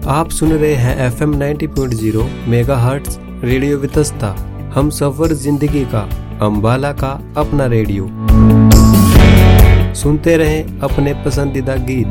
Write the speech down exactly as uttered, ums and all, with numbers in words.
आप सुन रहे हैं F M ninety point zero megahertz radio Vitasta, हम सफर जिंदगी का, अम्बाला का अपना रेडियो। सुनते रहें अपने पसंदीदा गीत।